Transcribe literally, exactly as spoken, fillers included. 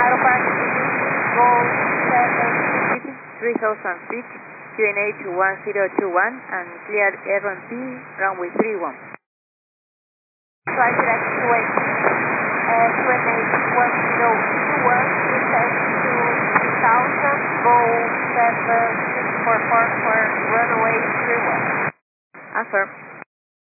Aero Park, go seven three thousand feet, Q N H one zero two one, and clear R M P, runway three one. Flight direct to wait. Uh, Q N H one zero two one, descend to three thousand, go seven six four four for runway three one. Affirm.